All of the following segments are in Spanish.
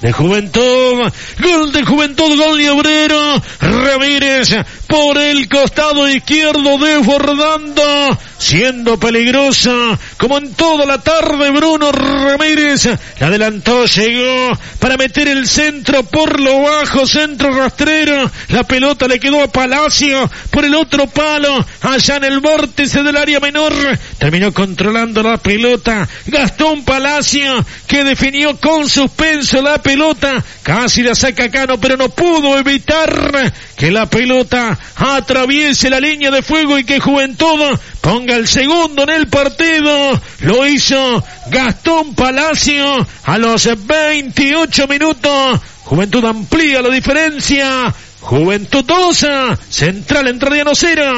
de Juventud. Gol de Juventud, gol de Obrero. Ramírez por el costado izquierdo desbordando, siendo peligrosa como en toda la tarde. Bruno Ramírez la adelantó, llegó para meter el centro por lo bajo, centro rastrero. La pelota le quedó a Palacio por el otro palo, allá en el vórtice del área menor. Terminó controlando la pelota Gastón Palacio, que definió con suspenso la pelota. Casi la saca Cano, pero no pudo evitar que la pelota atraviese la línea de fuego y que Juventud ponga el segundo en el partido. Lo hizo Gastón Palacio a los 28 minutos. Juventud amplía la diferencia. Juventud 2, Central Entrerriano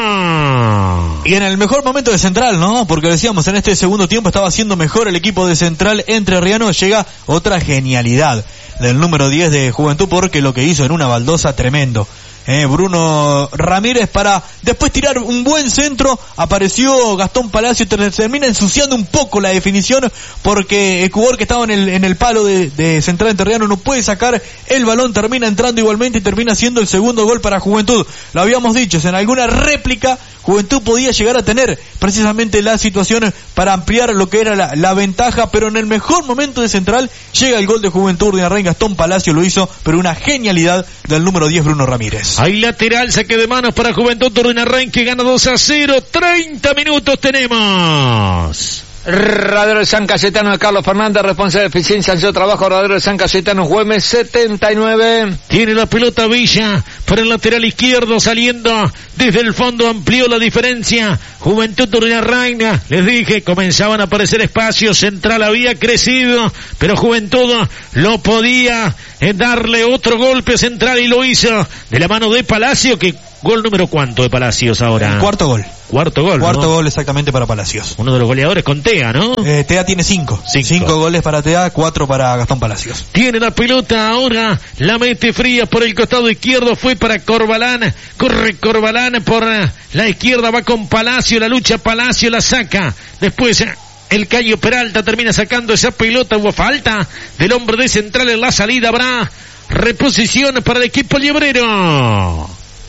0. Y en el mejor momento de Central, ¿no? Porque decíamos, en este segundo tiempo estaba haciendo mejor el equipo de Central Entrerriano. Llega otra genialidad del número 10 de Juventud, porque lo que hizo en una baldosa tremendo. Bruno Ramírez para después tirar un buen centro. Apareció Gastón Palacio, termina ensuciando un poco la definición, porque el jugador que estaba en el palo de Central Entrerriano no puede sacar el balón, termina entrando igualmente y termina siendo el segundo gol para Juventud. Lo habíamos dicho, en alguna réplica Juventud podía llegar a tener precisamente la situación para ampliar lo que era la ventaja, pero en el mejor momento de Central llega el gol de Juventud. Urdinarrain, Gastón Palacio lo hizo, pero una genialidad del número 10 Bruno Ramírez. Hay lateral, saque de manos para Juventud. Urdinarrain, que gana 2-0. 30 minutos tenemos. Radero de San Cayetano de Carlos Fernández, responsable de eficiencia en su trabajo. Radero de San Cayetano, Güemes 79. Tiene la pelota Villa por el lateral izquierdo, saliendo desde el fondo, amplió la diferencia. Juventud Urdinarrain, les dije, comenzaban a aparecer espacios. Central había crecido, pero Juventud lo podía darle otro golpe Central, y lo hizo de la mano de Palacio. Que gol número cuánto de Palacios ahora. El cuarto gol. Cuarto gol, Cuarto ¿no? gol exactamente para Palacios. Uno de los goleadores con Tea, ¿no? Tea tiene 5. 5 goles para Tea, 4 para Gastón Palacios. Tiene la pelota ahora, la mete fría por el costado izquierdo, fue para Corbalán. Corre Corbalán por la izquierda, va con Palacio, la lucha Palacio, la saca. Después el Cayo Peralta termina sacando esa pelota. Hubo falta del hombre de Central en la salida. Habrá reposición para el equipo liebrero.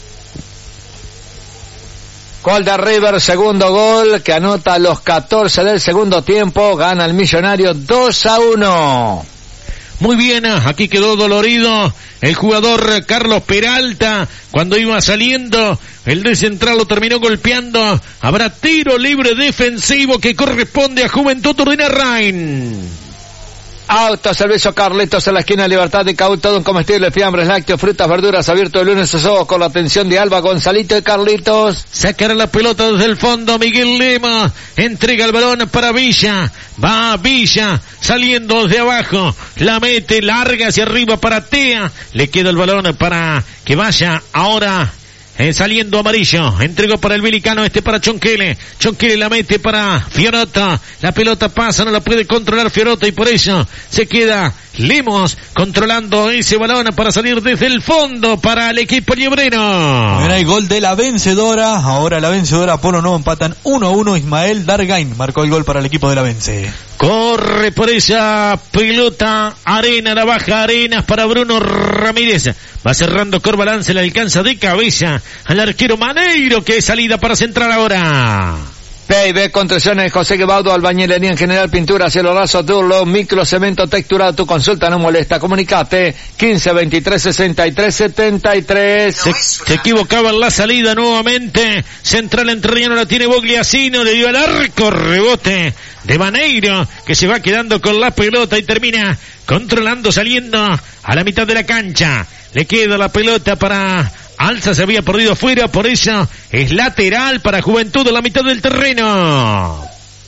Gol de River, segundo gol que anota a los 14 del segundo tiempo. Gana el Millonario 2-1. Muy bien, aquí quedó dolorido el jugador Carlos Peralta cuando iba saliendo. El de Central lo terminó golpeando. Habrá tiro libre defensivo que corresponde a Juventud Urdinarrain. Autoservicio Carlitos en la esquina de Libertad y Cau, todo un comestible, fiambres, lácteos, frutas, verduras, abierto de lunes a sábado con la atención de Alba, Gonzalito y Carlitos. Sacará la pelota desde el fondo Miguel Lema, entrega el balón para Villa, va Villa saliendo desde abajo, la mete larga hacia arriba para Tea, le queda el balón para que vaya ahora saliendo Amarillo, entregó para el Vilicano, para Chonquele la mete para Fiorota, la pelota pasa, no la puede controlar Fiorota y por eso se queda Lemos controlando ese balón para salir desde el fondo para el equipo liebrero. Era el gol de la vencedora, ahora la vencedora Polo Novo empatan 1-1, Ismael Dargain marcó el gol para el equipo de la Vence. Corre por esa pelota Arena, la baja Arenas para Bruno Ramírez, va cerrando Corbalán, se le alcanza de cabeza al arquero Maneiro, que es salida para Central ahora. P&B Construcciones, José Guebaudo, albañilería en general, pintura, cielo raso, Durlo, microcemento, texturado. Tu consulta no molesta, comunicate 15 23 63 73. Se equivocaba en la salida nuevamente. Central Entrerriano la tiene Bogliasino, le dio al arco, rebote de Maneiro, que se va quedando con la pelota y termina controlando, saliendo a la mitad de la cancha. Le queda la pelota para Alza, se había perdido afuera, por eso es lateral para Juventud en la mitad del terreno.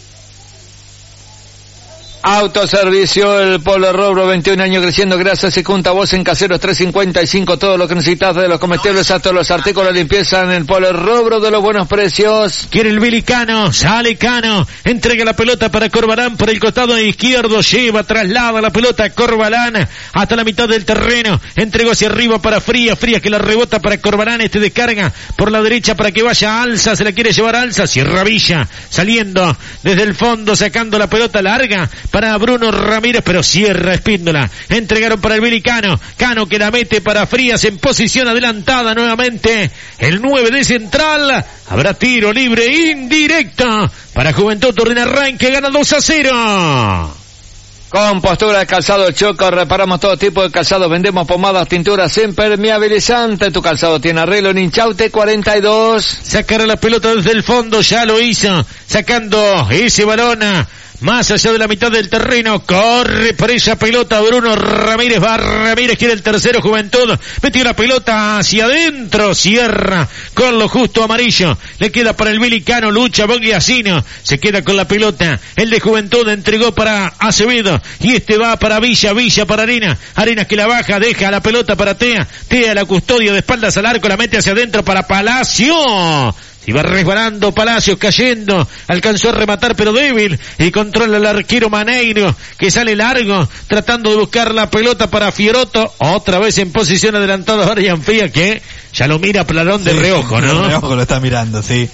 Autoservicio, el Polo Robro, 21 años creciendo, gracias y junta vos en Caseros 355, todo lo que necesitas, de los comestibles hasta los artículos de limpieza en el Polo Robro de los buenos precios. Quiere el Vilicano, sale Cano, entrega la pelota para Corbalán por el costado izquierdo, lleva, traslada la pelota a Corbalán hasta la mitad del terreno, entregó hacia arriba para Frías que la rebota para Corbalán, descarga por la derecha para que vaya Alza, se la quiere llevar Alza, cierra Villa, saliendo desde el fondo, sacando la pelota larga para Bruno Ramírez, pero cierra Espíndola. Entregaron para el Billy Cano. Cano que la mete para Frías en posición adelantada nuevamente. El 9 de Central. Habrá tiro libre indirecto para Juventud Turdinarrain que gana 2-0. Con postura de calzado Choco, reparamos todo tipo de calzado, vendemos pomadas, tinturas impermeabilizantes. Tu calzado tiene arreglo en Inchaute 42. Sacar la pelota desde el fondo, ya lo hizo, sacando ese balón más allá de la mitad del terreno. Corre por esa pelota Bruno Ramírez. Va Ramírez, quiere el tercero. Juventud metió la pelota hacia adentro. Cierra con lo justo amarillo. Le queda para el Billy Cano. Lucha Bogliasino. Se queda con la pelota. El de Juventud entregó para Acevedo. Y este va para Villa. Villa para Arenas. Arenas que la baja. Deja la pelota para Tea. Tea la custodia de espaldas al arco. La mete hacia adentro para Palacio. Iba resbalando Palacios, cayendo, alcanzó a rematar pero débil, y controla el arquero Maneiro, que sale largo, tratando de buscar la pelota para Fiorotto, otra vez en posición adelantada Brian Fría, que ya lo mira Planón de reojo, ¿no? De reojo lo está mirando, sí,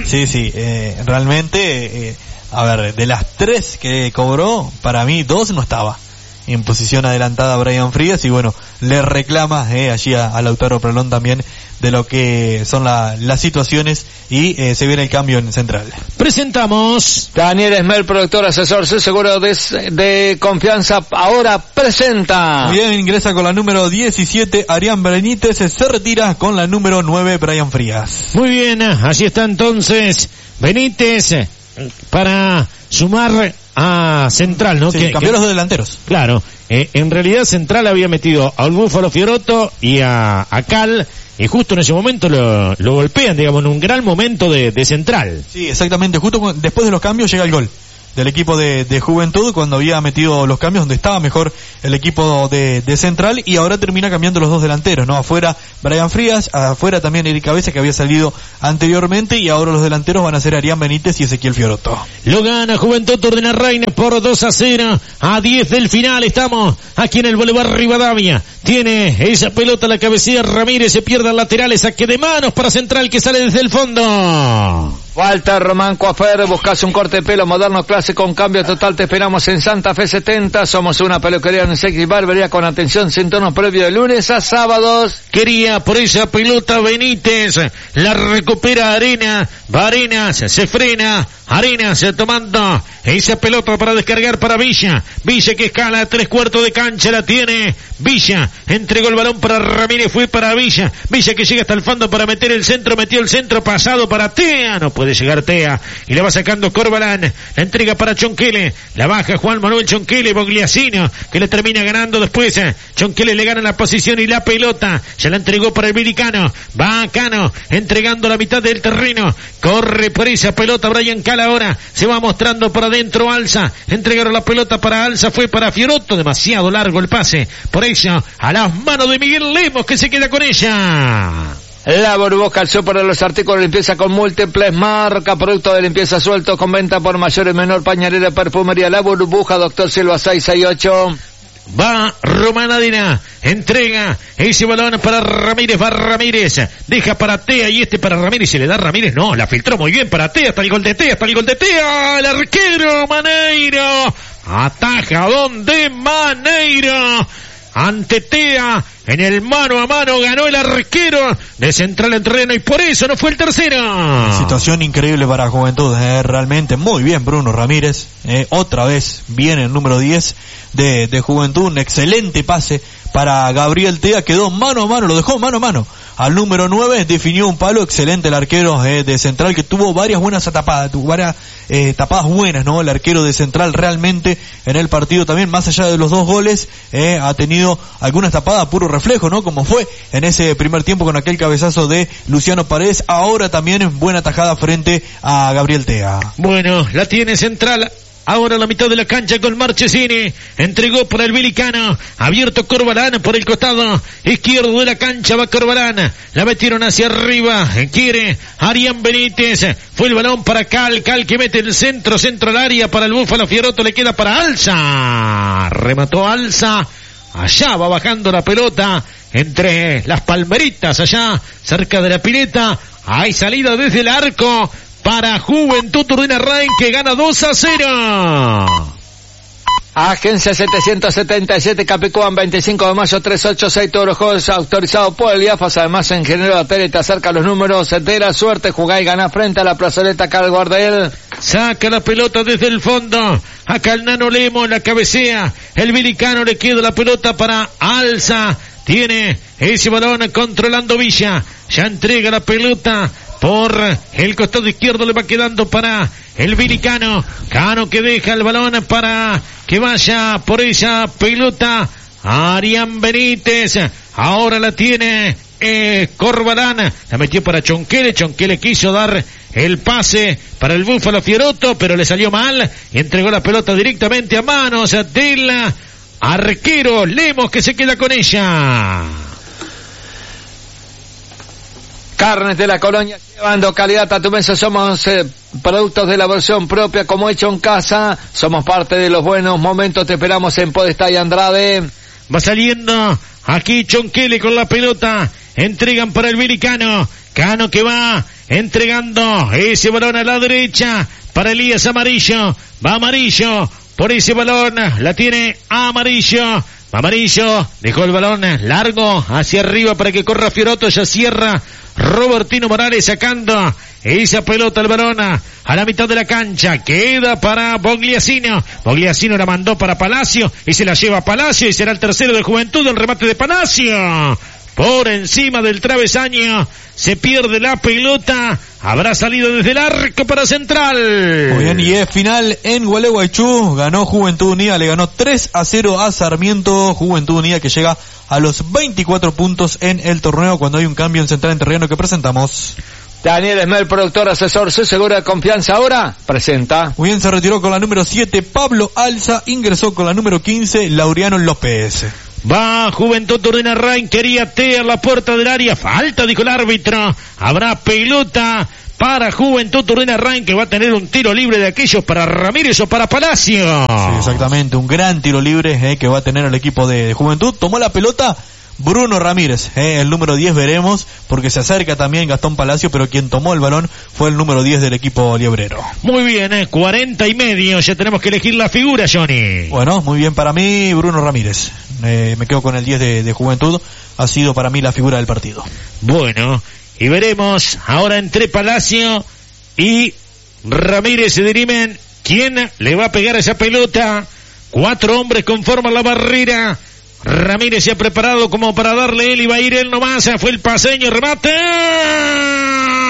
realmente, a ver, de las 3 que cobró, para mí 2 no estaba en posición adelantada Brian Frías, y bueno, le reclama allí a Lautaro Pralón también de lo que son las situaciones, y se viene el cambio en Central. Presentamos Daniel Esmel, productor, asesor, su seguro de confianza, ahora presenta. Bien, ingresa con la número 17 Arián Benítez, se retira con la número 9 Brian Frías. Muy bien, así está entonces Benítez para sumar a Central, ¿no? Sí, cambió los dos delanteros. Claro, en realidad Central había metido al Búfalo Fiorotto y a Cal, y justo en ese momento lo golpean, digamos, en un gran momento de Central. Sí, exactamente, justo después de los cambios llega el gol del equipo de Juventud, cuando había metido los cambios, donde estaba mejor el equipo de Central, y ahora termina cambiando los dos delanteros, ¿no? Afuera Brian Frías, afuera también Eric Cabeza, que había salido anteriormente, y ahora los delanteros van a ser Arián Benítez y Ezequiel Fiorotto. Lo gana Juventud Turdinarrain por 2-0, a 10 del final. Estamos aquí en el Boulevard Rivadavia. Tiene esa pelota, la cabecilla Ramírez, se pierde al lateral, saque de manos para Central que sale desde el fondo. Walter Román Coafer, buscas un corte de pelo moderno, clásico, un cambio total, te esperamos en Santa Fe 70, somos una peluquería en sexy barbería con atención sin tono previo de lunes a sábados. Quería por esa pelota Benítez, la recupera Arenas, va Arenas, se frena, Arenas tomando esa pelota para descargar para Villa, Villa que escala 3/4 de cancha, la tiene Villa, entregó el balón para Ramírez, fue para Villa, Villa que llega hasta el fondo para meter el centro, metió el centro pasado para Tea, no puede llegar Tea, y le va sacando Corbalán, la entrega para Chonquele, la baja Juan Manuel Chonquele, Bogliasino, que le termina ganando después, Chonquele le gana la posición y la pelota, ya la entregó para el Billy Cano, va Cano, entregando la mitad del terreno, corre por esa pelota Brian Cala ahora, se va mostrando por adentro Alza, entregaron la pelota para Alza, fue para Fiorotto, demasiado largo el pase, por eso a las manos de Miguel Lemos que se queda con ella. La burbuja calzó para los artículos de limpieza con múltiples marcas, producto de limpieza suelto con venta por mayor y menor, pañalera, perfumería, La Burbuja, Doctor Silva 668. Va Romanadina, entrega ese balón para Ramírez, va Ramírez, deja para Tea y para Ramírez, se le da Ramírez, no, la filtró muy bien para Tea, hasta el gol de Tea, el arquero Maneiro, ataja donde Maneiro, ante Tea, en el mano a mano ganó el arquero de Central en terreno y por eso no fue el tercero. Situación increíble para Juventud, realmente muy bien Bruno Ramírez, otra vez viene el número 10 de Juventud, un excelente pase para Gabriel Tea, quedó mano a mano, lo dejó mano a mano al número 9, definió un palo, excelente el arquero de Central, que tuvo varias buenas tapadas, tuvo varias tapadas buenas, ¿no? El arquero de Central realmente en el partido también, más allá de los 2 goles, ha tenido algunas tapadas puro reflejo, ¿no? Como fue en ese primer tiempo con aquel cabezazo de Luciano Paredes, ahora también en buena tajada frente a Gabriel Tea. Bueno, la tiene Central. Ahora la mitad de la cancha con Marchesini, entregó por el Billy Cano, abierto Corbalán por el costado izquierdo de la cancha, va Corbalán, la metieron hacia arriba, quiere Arián Benítez, fue el balón para Cal que mete el centro al área para el Búfalo Fiorotto, le queda para Alza, remató Alza, allá va bajando la pelota entre las palmeritas, allá cerca de la pileta, hay salida desde el arco para Juventud Turdinarrain que gana 2-0. Agencia 777, Capicúa, 25 de mayo, 386, todos los juegos autorizados por el IAFAS. Además, en General Hotel te acerca los números de la suerte. Jugá y ganá frente a la plazoleta Carl Guardel. Saca la pelota desde el fondo. Acá el Nano Lemo en la cabecea. El Vilicano le queda la pelota para Alza. Tiene ese balón controlando Villa. Ya entrega la pelota por el costado izquierdo, le va quedando para el Vilicano. Cano que deja el balón para que vaya por esa pelota Arián Benítez. Ahora la tiene Corbalán. La metió para Chonquele. Chonquele quiso dar el pase para el Búfalo Fiorotto, pero le salió mal y entregó la pelota directamente a manos del arquero Lemos, que se queda con ella. Carnes de la Colonia, llevando calidad a tu mesa. Somos productos de la versión propia, como hecho en casa. Somos parte de los buenos momentos. Te esperamos en Podestá y Andrade. Va saliendo aquí Chonquele con la pelota. Entregan para el Vilicano. Cano que va entregando ese balón a la derecha para Elías Amarillo. Va Amarillo por ese balón. La tiene Amarillo. Amarillo dejó el balón largo hacia arriba para que corra Fiorotto. Ya cierra Robertino Morales sacando esa pelota, el balón a la mitad de la cancha. Queda para Bogliasino. Bogliasino la mandó para Palacio y se la lleva a Palacio y será el tercero de Juventud. El remate de Palacio por encima del travesaño. Se pierde la pelota. Habrá salido desde el arco para Central. Muy bien, y es final en Gualeguaychú. Ganó Juventud Unida, le ganó 3-0 a Sarmiento. Juventud Unida que llega a los 24 puntos en el torneo cuando hay un cambio en Central Entrerriano que presentamos. Daniel Esmel, productor, asesor, su seguro de confianza ahora presenta. Muy bien, se retiró con la número 7 Pablo Alza, ingresó con la número 15 Laureano López. Va Juventud Turdina Rain, quería tear la puerta del área, falta, dijo el árbitro. Habrá pelota para Juventud Turdina Rain, que va a tener un tiro libre de aquellos para Ramírez o para Palacio. Sí, exactamente, un gran tiro libre que va a tener el equipo de Juventud. Tomó la pelota Bruno Ramírez, el número 10 veremos, porque se acerca también Gastón Palacio, pero quien tomó el balón fue el número 10 del equipo liebrero. Muy bien, 40 y medio, ya tenemos que elegir la figura, Johnny. Bueno, muy bien para mí, Bruno Ramírez. Me quedo con el 10 de Juventud, ha sido para mí la figura del partido. Bueno, y veremos ahora entre Palacio y Ramírez se dirimen quién le va a pegar esa pelota. 4 hombres conforman la barrera. Ramírez se ha preparado como para darle él y va a ir él nomás. Fue el paseño, remate.